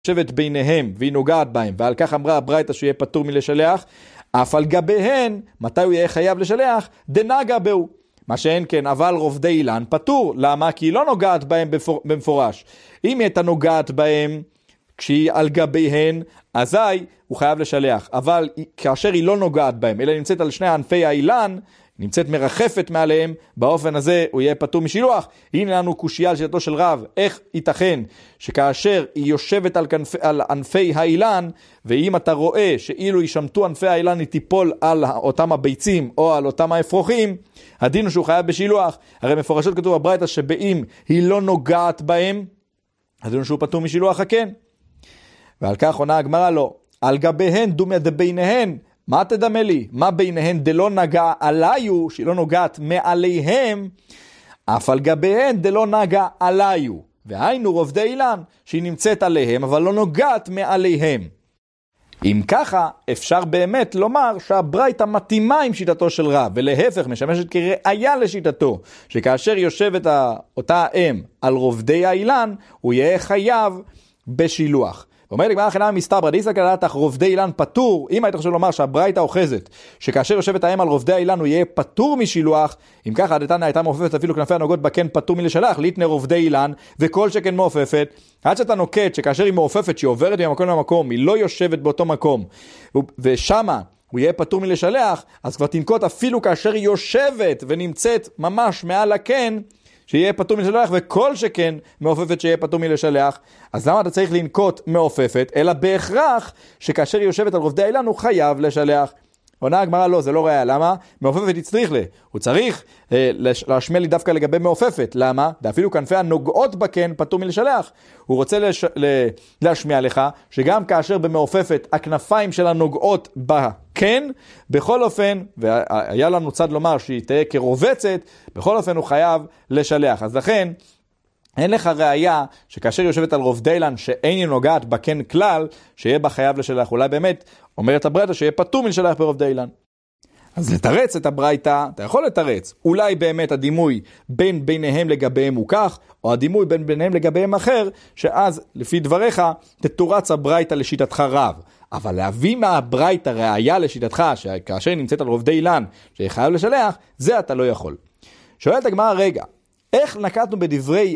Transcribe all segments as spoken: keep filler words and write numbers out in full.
יושבת ביניהם והיא נוגעת בהם, ועל כך אמרה הברייתא שיהיה פטור מלשלח, אף על גביהן, מתי הוא יהיה חייב לשלח? דנגע בהו. מה שאין כן, אבל רובדי אילן פטור. למה? כי היא לא נוגעת בהם במפורש. אם היא הייתה נוגעת בהם כשהיא על גביהן, אזי הוא חייב לשלח. אבל כאשר היא לא נוגעת בהם, אלא נמצאת על שני ענפי האילן, נמצאת מרחפת מעליהם, באופן הזה הוא יהיה פטור משילוח. הנה לנו קושיה על שיטתו של רב, איך ייתכן שכאשר היא יושבת על, כנפי, על ענפי האילן, ואם אתה רואה שאילו ישמטו ענפי האילן היא תיפול על אותם הביצים או על אותם האפרוחים, הדין הוא שהוא חייב בשילוח. הרי מפורשות כתוב בברייתא שבאם היא לא נוגעת בהם, הדין הוא שהוא פטור משילוח הכן. ועל כך עונה הגמרא לו, על גביהן דומיה דביניהן, מה תדמה לי? מה ביניהן דלא נגע עליו, שהיא לא נוגעת מעליהם, אף על גביהן דלא נגע עליו. והיינו רובדי אילן, שהיא נמצאת עליהם, אבל לא נוגעת מעליהם. אם ככה, אפשר באמת לומר שהברייתא מתאימה עם שיטתו של רב, ולהפך משמשת כראיה לשיטתו, שכאשר יושבת אותה האם על רובדי האילן, הוא יהיה חייב בשילוח. אומר לגמרא חינם מסתברא דיסא כדעתך רובדי אילן פטור. אם היית חושב לומר שהברייתא אוחזת שכאשר יושבת האם על רובדי האילן הוא יהיה פטור משילוח, אם ככה דתניא הייתה מעופפת אפילו כנפי הנוגות בקן פטור מלשלח, ליתנה רובדי אילן וכל שכן מעופפת. עד שאתה נוקט שכאשר היא מעופפת שהיא עוברת ממקום למקום, היא לא יושבת באותו מקום ושמה הוא יהיה פטור מלשלח, אז כבר תנקוט אפילו כאשר היא יושבת ונמצאת ממש מעל הקן שיהיה פטור מלשלח, וכל שכן מעופפת שיהיה פטור מלשלח. אז למה אתה צריך לנקוט מעופפת? אלא בהכרח שכאשר היא יושבת על רובדי האילן הוא חייב לשלח. עונה הגמרא לא, זה לא ראיה. למה? מעופפת יצטריך לה. הוא צריך אה, להשמיע לי דווקא לגבי מעופפת. למה? ואפילו כנפי הנוגעות בקן פטור מלשלח. הוא רוצה לש... להשמיע לך שגם כאשר במעופפת הכנפיים שלה נוגעות בקן, בכל אופן, והיה לנו צד לומר שהיא תהיה כרובצת, בכל אופן הוא חייב לשלח. אז לכן, אין לך ראיה שכאשר יושבת על רובדי אילן שאין היא נוגעת בקן כלל, שיהיה בה חייב לשלח. אולי באמת אומרת הברייתא שיהיה פטור מלשלח ברובדי אילן. אז לתרץ את הברייתא, אתה יכול לתרץ. אולי באמת הדימוי בין ביניהם לגביהם הוא כך, או הדימוי בין ביניהם לגביהם אחר, שאז לפי דבריך תתורץ הברייתא לשיטתך רב. אבל להביא מהברייתא ראיה לשיטתך, שכאשר נמצאת על רובדי אילן שיהיה חייב לשלח, זה אתה לא יכול. שואלת הגמרא, רגע, איך נקטנו בדברי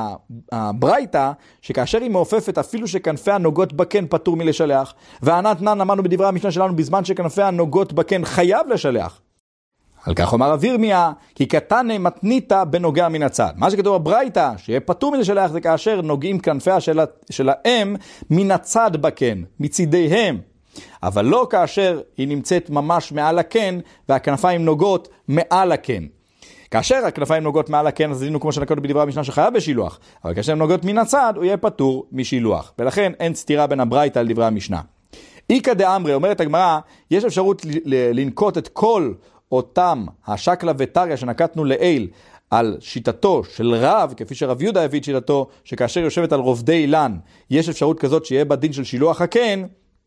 הברייתא, שכאשר היא מעופפת אפילו שכנפי הנוגות בקן פטור מלשלח, וענת נן אמרנו בדברי המשנה שלנו בזמן שכנפי הנוגות בקן חייב לשלח. על כך אומר אבירמיה, כי קטנה מתניתא בנוגע מן הצד. מה שכתוב בברייתא, שיהיה פטור מלשלח, זה כאשר נוגעים כנפיה של, של האם מן הצד בקן, מצידיהם. אבל לא כאשר היא נמצאת ממש מעל הקן, והכנפיים נוגות מעל הקן. כאשר הכנפיים נוגעות מעל הקן, אז דינו כמו שנקראנו בדברי המשנה שחייב בשילוח. אבל כאשר הן נוגעות מן הצד, הוא יהיה פטור משילוח. ולכן אין סתירה בין הברייתא לדברי המשנה. איקא דאמרי, אומרת הגמרא, יש אפשרות לנקוט את כל אותם השקלא וטריא שנקטנו לעיל על שיטתו של רב, כפי שרב יהודה הביא את שיטתו, שכאשר יושבת על רובדי אילן, יש אפשרות כזאת שיהיה בדין של שילוח הקן,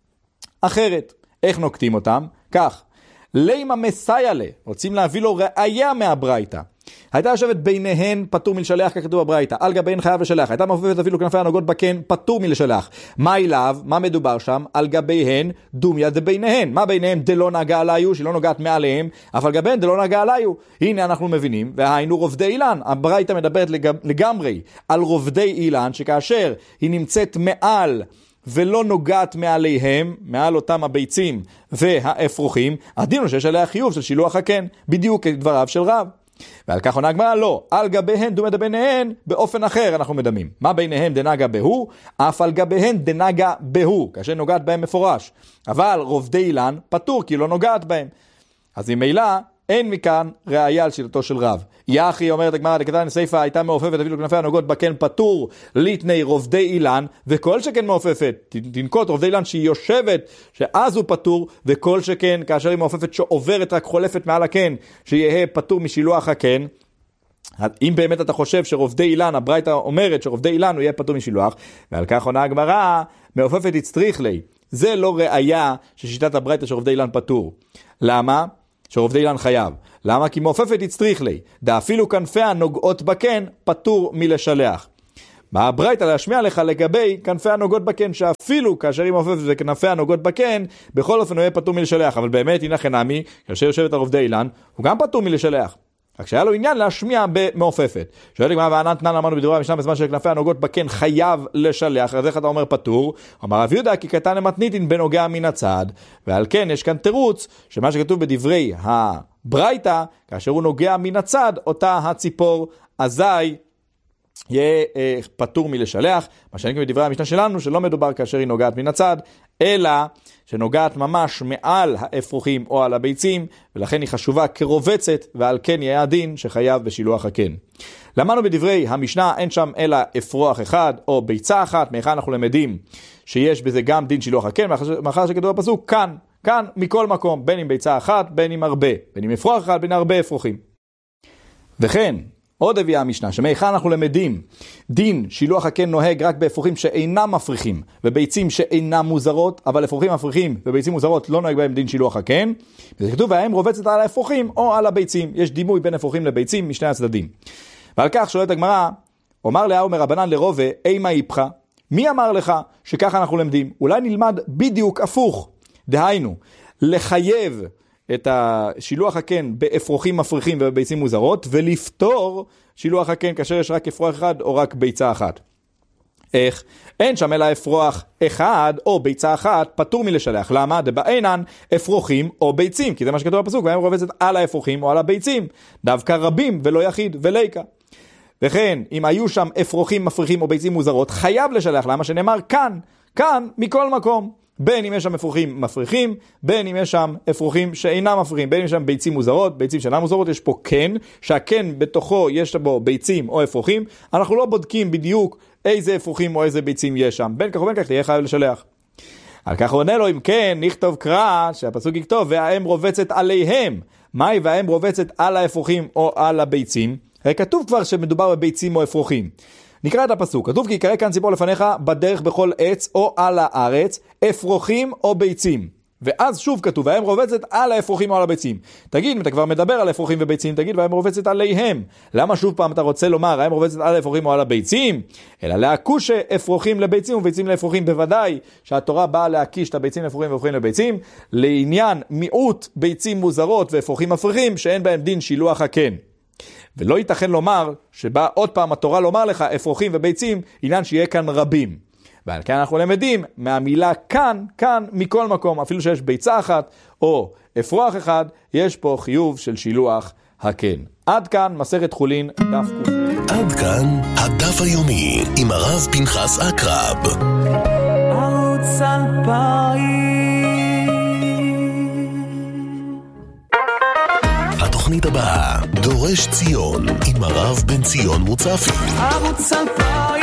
אחרת. איך נוקטים אותם? כך. לימה מסיילה, רוצים להביא לו ראיה מהברייתא. הייתה יושבת ביניהן פטור מלשלח, כך כתוב בברייתא, על גביהן חייב לשלח. הייתה מעופפת אפילו כנפי הנוגות בקן, פטור מלשלח. מה אליו? מה מדובר שם? על גביהן דומיה דביניהן. מה ביניהן? דלא נגע עליו, שהיא לא נוגעת מעליהם, אבל גביהן דלא נגע עליו. הנה אנחנו מבינים, והיינו רובדי אילן. הברייתא מדברת לגמרי על רובדי אילן, שכאשר היא נמצאת מעל ולא נוגעת מעליהם, מעל אותם הביצים והאפרוחים, הדין הוא שיש עליה חיוב של שילוח הקן, בדיוק כדבריו של רב. ועל כך עונה הגמרא לא, על גביהן דומה דביניהן, באופן אחר אנחנו מדמים. מה ביניהם דנגע בהו? אף על גביהן דנגע בהו, כאשר נוגעת בהם מפורש. אבל רובדי אילן פטור, כי לא נוגעת בהם. אז אם מילא, אין מכאן ראיה על שיטתו של רב. יחי אומרת הגמרא דקתני סיפא, הייתה מעופפת אפילו כנפי הנוגות בקן פטור ליתני רובדי אילן, וכל שכן מעופפת, תנקוט רובדי אילן שהיא יושבת, שאז הוא פטור, וכל שכן כאשר היא מעופפת שעוברת רק חולפת מעל הקן, שיהיה פטור משילוח הקן. אם באמת אתה חושב שרובדי אילן, הברייתא אומרת שרובדי אילן הוא יהיה פטור משילוח, ועל כך עונה הגמרא, מעופפת יצטריך לי. זה לא ראיה ששיטת הברייתא שרובדי אילן פטור. למה? שרובדי אילן חייב. למה? כי מעופפת יצטריך לי. דאפילו כנפיה נוגעות בקן, פטור מלשלח. מה הברייתא להשמיע לך לגבי כנפי הנוגות בקן, שאפילו כאשר היא מעופפת וכנפי הנוגות בקן, בכל אופן הוא יהיה פטור מלשלח. אבל באמת, הנה חנמי, כאשר יושבת על עובדי אילן, הוא גם פטור מלשלח. רק שהיה לו עניין להשמיע במעופפת. שואל לגמרא, וענן תנן אמרנו בדברי המשנה, בזמן שכנפי הנוגות בקן חייב לשלח, אז איך אתה אומר פטור? אמר רב יהודה, כי קטן למתניתין בנוגע מן הצד, ועל כן יש כאן תירוץ, שמה שכתוב בדברי הברייתא, כאשר הוא נוגע מן הצד, אותה הציפור, אזי יהיה אה, פטור מלשלח. מה שאני בדברי המשנה שלנו, שלא מדובר כאשר היא נוגעת מן הצד, אלא שנוגעת ממש מעל האפרוחים או על הביצים, ולכן היא חשובה כרובצת, ועל כן יהיה הדין שחייב בשילוח הקן. למדנו בדברי המשנה, אין שם אלא אפרוח אחד או ביצה אחת, מאחר אנחנו למדים שיש בזה גם דין שילוח הקן, מאחר שכתוב בפסוק, כאן, כאן מכל מקום, בין עם ביצה אחת, בין עם הרבה, בין עם אפרוח אחד, בין הרבה אפרוחים. וכן, עוד הביאה המשנה, שמאחר אנחנו למדים דין שילוח הקן נוהג רק באפרוחים שאינם מפריחים וביצים שאינם מוזרות, אבל אפרוחים מפריחים וביצים מוזרות לא נוהג בהם דין שילוח הקן, וזה כתוב, והאם רובצת על האפרוחים או על הביצים. יש דימוי בין אפרוחים לביצים משני הצדדים. ועל כך שואלת הגמרא, אומר לאהו מרבנן לרובה, אימה איפך, מי אמר לך שככה אנחנו למדים? אולי נלמד בדיוק הפוך, דהיינו, לחייב את השילוח הקן באפרוחים מפריחים ובביצים מוזרות, ולפתור שילוח הקן כאשר יש רק אפרוח אחד או רק ביצה אחת. איך? אין שם אלא אפרוח אחד או ביצה אחת פטור מלשלח. למה? דבעינן אפרוחים או ביצים, כי זה מה שכתוב בפסוק, והם רובצת על האפרוחים או על הביצים, דווקא רבים ולא יחיד וליקה. וכן, אם היו שם אפרוחים מפריחים או ביצים מוזרות, חייב לשלח. למה? שנאמר כאן, כאן מכל מקום. בין אם יש שם אפרוחים מפריחים, בין אם יש שם אפרוחים שאינם מפריחים, בין אם יש שם ביצים מוזרות, ביצים שאינם מוזרות, יש פה כן, שהכן בתוכו יש בו ביצים או אפרוחים, אנחנו לא בודקים בדיוק איזה אפרוחים או איזה ביצים יש שם, בין כך ובין כך תהיה חייב לשלח. על כך עונה לו, אם כן, נכתוב קרא, שהפסוק יכתוב, והאם רובצת עליהם. מהי והאם רובצת על האפרוחים או על הביצים? הרי כתוב כבר שמדובר בביצים או אפרוחים. נקרא את הפסוק, כתוב כי יקרא כאן ציפור לפניך בדרך בכל עץ או על הארץ, אפרוחים או ביצים. ואז שוב כתוב, והאם רובצת על האפרוחים או על הביצים. תגיד, אם אתה כבר מדבר על אפרוחים וביצים, תגיד, והאם רובצת עליהם. למה שוב פעם אתה רוצה לומר, האם רובצת על האפרוחים או על הביצים? אלא להקיש אפרוחים לביצים וביצים לאפרוחים. בוודאי שהתורה באה להקיש את הביצים לאפרוחים ואפרוחים לביצים, לעניין מיעוט ביצים מוזרות ואפרוחים מפריחים, שאין בהם דין שילוח הקן. ולא ייתכן לומר שבא עוד פעם התורה לומר לך אפרוחים וביצים, עניין שיהיה כאן רבים. ועל כן אנחנו למדים מהמילה כאן, כאן מכל מקום, אפילו שיש ביצה אחת או אפרוח אחד, יש פה חיוב של שילוח הקן. עד כאן מסכת חולין דף קוף. עד כאן הדף היומי עם הרב פנחס אקרב. ערוץ אלפיים. התוכנית הבאה, דורש ציון עם הרב בן ציון מוצפי. ערוץ אלפיים.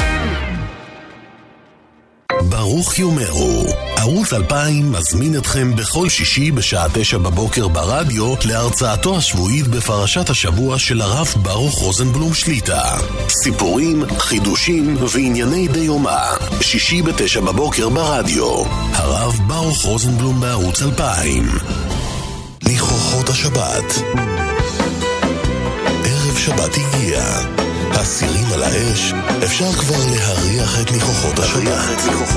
ברוך יומרו. ערוץ אלפיים מזמין אתכם בכל שישי בשעה תשע בבוקר ברדיו להרצאתו השבועית בפרשת השבוע של הרב ברוך רוזנבלום שליטה. סיפורים, חידושים וענייני דיומא. שישי בתשע בבוקר ברדיו. הרב ברוך רוזנבלום בערוץ אלפיים. ניחוחות השבת. ערב שבת הגיע. הסירים על האש, אפשר כבר להריח את ניחוחות השבת.